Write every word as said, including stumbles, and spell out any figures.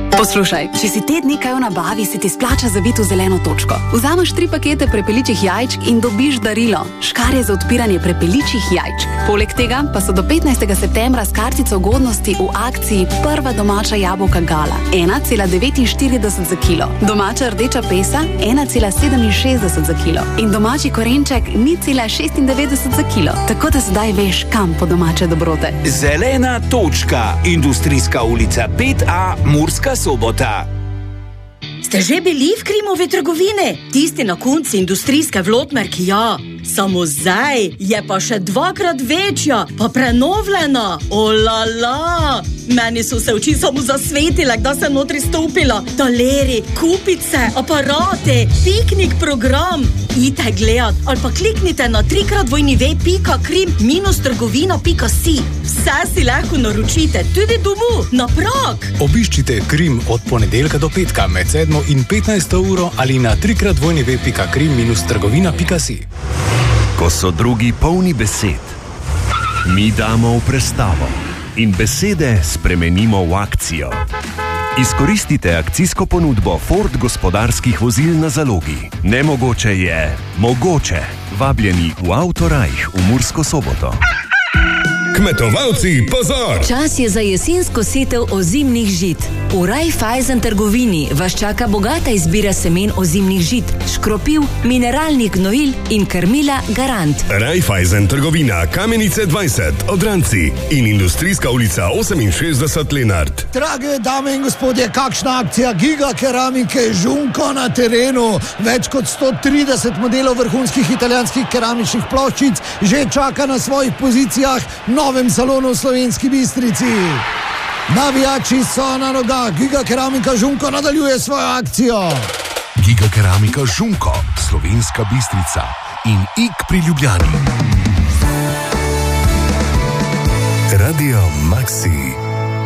Poslušaj, če si te dni kaj v nabavi, se ti splača zabiti v zeleno točko. Vzameš tri pakete prepeličjih jajčk in dobiš darilo. Škarje za odpiranje prepeličjih jajčk. Poleg tega pa so do petnajstega septembra s kartico ugodnosti v akciji prva domača jabolka Gala, ena cela devetinštirideset za kilo. Domača rdeča pesa, ena cela sedeminšestdeset za kilo. In domači korenček, nič cela šestindevetdeset za kilo. Tako da sedaj veš, kam po domače dobrote. Zelena točka. Industrijska ulica pet A, Murska Sobota. Ste že bili v Krimovi trgovine? Tisti na konci industrijske Vlotmerk, ja. Samo zdaj je pa še dvakrat večja, pa prenovljena. Olala! Meni so se oči samo zasvetile, da sem notri stopila. Taleri, kupice, aparate, piknik program. Idite gledat ali pa kliknite na trikrat dvojni ve pika krim minus trgovina pika si. Vse si lahko naročite, tudi domu, na prag. Obiščite Krim od ponedeljka do petka med sedmo in petnajsto uro ali na trikrat dvojni ve pika krim minus trgovina pika si. Ko so drugi polni besed, mi damo v prestavo in besede spremenimo v akcijo. Izkoristite akcijsko ponudbo Ford gospodarskih vozil na zalogi. Nemogoče je mogoče. Vabljeni v Autorajh v Mursko Soboto. Kmetovalci, pozor! Čas je za jesensko setev ozimnih žit. V Raiffeisen trgovini vas čaka bogata izbira semen ozimnih žit, škropiv, mineralnih gnojil in krmila Garant. Raiffeisen trgovina Kamenice dvajset, Odranci in Industrijska ulica oseminšestdeset Lenart. Drage dame in gospodje, kakšna akcija Giga keramike Žunko na terenu. Več kot sto trideset modelov vrhunskih italijanskih keramičnih ploščic že čaka na svojih pozicijah v novem salonu v Slovenski Bistrici. Navijači so na nogah, Giga keramika Žunko nadaljuje svojo akcijo. Giga keramika Žunko, Slovenska Bistrica in Ig pri Ljubljani. Radio Maxi.